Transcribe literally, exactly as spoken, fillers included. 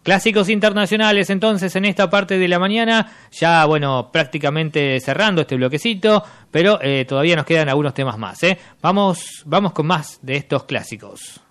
Clásicos internacionales entonces en esta parte de la mañana, ya bueno, prácticamente cerrando este bloquecito, pero eh, todavía nos quedan algunos temas más, ¿eh? Vamos, vamos con más de estos clásicos.